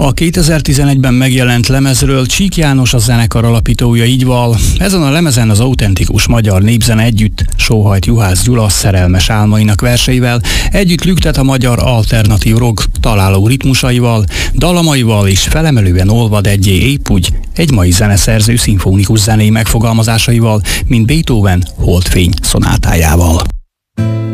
A 2011-ben megjelent lemezről Csík János a zenekar alapítója így val. Ezen a lemezen az autentikus magyar népzene együtt sóhajt Juhász Gyula szerelmes álmainak verseivel, együtt lüktet a magyar alternatív rock találó ritmusaival, dalamaival és felemelően olvad egyé épp úgy egy mai zeneszerző szimfonikus zenéi megfogalmazásaival, mint Beethoven Holdfény szonátájával.